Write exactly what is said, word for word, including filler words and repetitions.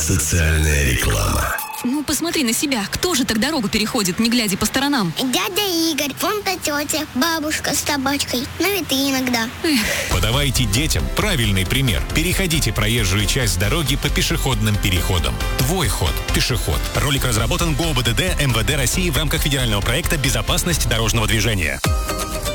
социальная реклама. Ну, посмотри на себя. Кто же так дорогу переходит, не глядя по сторонам? Дядя Игорь, вон-то тетя, бабушка с собачкой. Ну и ты иногда. Эх. Подавайте детям правильный пример. Переходите проезжую часть дороги по пешеходным переходам. Твой ход. Пешеход. Ролик разработан ГОБДД МВД России в рамках федерального проекта «Безопасность дорожного движения».